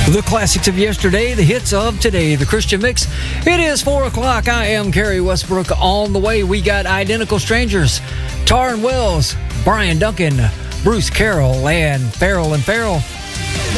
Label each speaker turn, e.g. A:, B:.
A: The classics of yesterday, the hits of today, the Christian Mix. It is 4 o'clock. I am Kerry Westbrook. On the way, we got Identical Strangers, Taryn Wells, Brian Duncan, Bruce Carroll, and Farrell and Farrell.